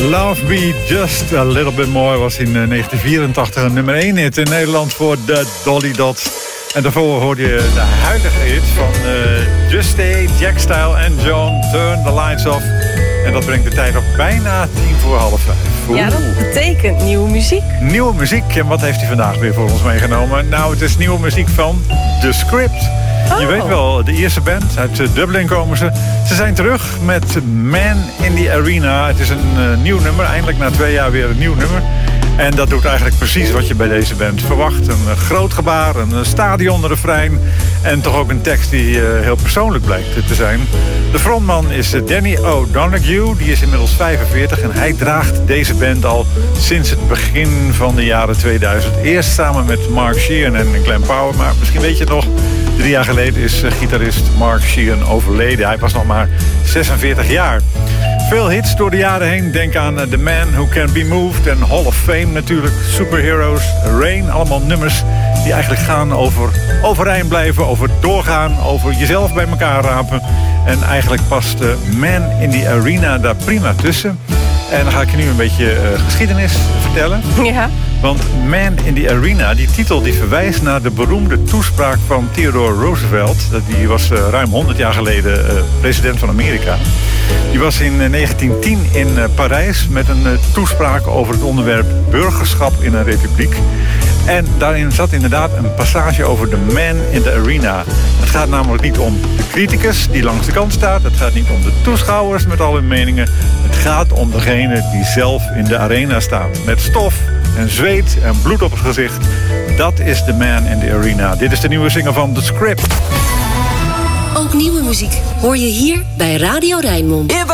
Love Me Just a Little Bit More was in 1984 een nummer 1 hit in Nederland voor de Dolly Dots. En daarvoor hoorde je de huidige hit van Just Stay, Jack Style en John, Turn the Lights Off. En dat brengt de tijd op bijna 5:10. Ja, dat betekent nieuwe muziek. Nieuwe muziek. En wat heeft hij vandaag weer voor ons meegenomen? Nou, het is nieuwe muziek van The Script. Oh. Je weet wel, de Ierse band. Uit Dublin komen ze. Ze zijn terug met Man in the Arena. Het is een nieuw nummer. Eindelijk na 2 jaar weer een nieuw nummer. En dat doet eigenlijk precies wat je bij deze band verwacht. Een groot gebaar, een stadionrefrein. En toch ook een tekst die heel persoonlijk blijkt te zijn. De frontman is Danny O'Donoghue. Die is inmiddels 45 en hij draagt deze band al sinds het begin van de jaren 2000. Eerst samen met Mark Sheehan en Glenn Power. Maar misschien weet je het nog, 3 jaar geleden is gitarist Mark Sheehan overleden. Hij was nog maar 46 jaar. Veel hits door de jaren heen. Denk aan The Man Who Can Be Moved en Hall of Fame natuurlijk. Superheroes, Rain. Allemaal nummers die eigenlijk gaan over overeind blijven, over doorgaan, over jezelf bij elkaar rapen. En eigenlijk past Man in the Arena daar prima tussen. En dan ga ik je nu een beetje geschiedenis vertellen. Ja. Want Man in the Arena, die titel die verwijst naar de beroemde toespraak van Theodore Roosevelt. Die was ruim 100 jaar geleden president van Amerika. Die was in 1910 in Parijs met een toespraak over het onderwerp burgerschap in een republiek. En daarin zat inderdaad een passage over de man in the arena. Het gaat namelijk niet om de criticus die langs de kant staat. Het gaat niet om de toeschouwers met al hun meningen. Het gaat om degene die zelf in de arena staat. Met stof en zweet en bloed op het gezicht. Dat is de man in the arena. Dit is de nieuwe single van The Script. Ook nieuwe muziek hoor je hier bij Radio Rijnmond.